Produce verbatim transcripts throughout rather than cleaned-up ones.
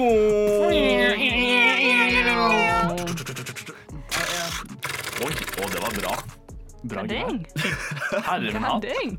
Oi, å, det var bra. Bra Ding. Herremat. Ding.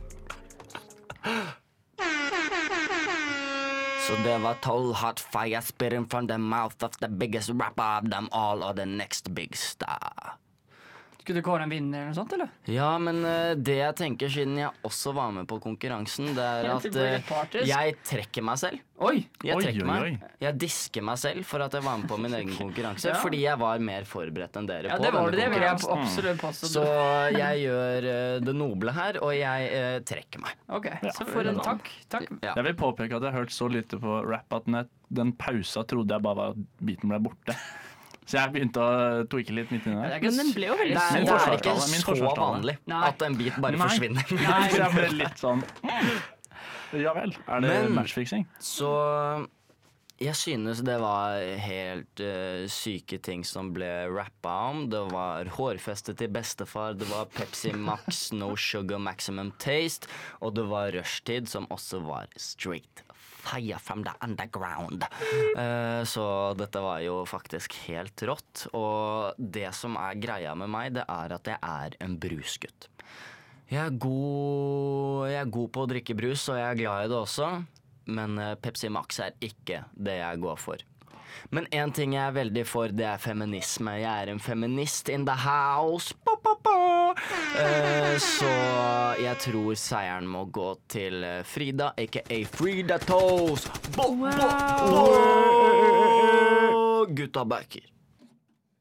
Så det var tolv hot fire spitting from the mouth of the biggest rapper of them all, or the next big star. Skulle du kåre en vinner eller noe sånt, eller? Ja, men uh, det jeg tenker siden jeg også var med på konkurransen, det er Helt at tilbake uh, parties. jeg trekker meg selv. Oi! Jeg Oi, trekker oi, meg. oi. Jeg disker meg selv for at jeg var med på min egen konkurranse, Ja. fordi jeg var mer forberedt enn dere Ja, på det var denne det. Det vil jeg konkurransen. absolutt påstå. Så jeg gjør uh, det noble her, og jeg uh, trekker meg. Ok, så for en takk. Takk. Ja. Jeg vil påpeke at jeg har hørt så lite på rap at den, den pausa trodde jeg bare var at beaten ble borte. Så jeg begynte å tweake litt midt inni Det der. er ikke Men den ble jo veldig Det er, Min det er ikke forsvarstale, min så forsvarstale. vanlig Nei. at en bit bare Nei. forsvinner. Nei, så jeg ble litt sånn Ja vel, er det Men- matchfixing? Så jeg synes det var helt uh, syke ting som ble rappa om. Det var hårfeste til bestefar, det var Pepsi Max, No Sugar Maximum Taste, og det var rushtid, som også var straight fire from the underground. Uh, så dette var jo faktisk helt rått. Og det som er greia med meg, det er at jeg er en brusgutt. Jeg er god, jeg er god på å drikke brus, og jeg er glad i det også. Men uh, Pepsi Max er ikke det jeg går for. Men en ting jeg er veldig for, det er feminisme. Jeg er en feminist in the house. Ba, ba, ba. Uh, så jeg tror seieren må gå til uh, Frida, aka Frida Toes. Bo, bo, bo. Gutta backer.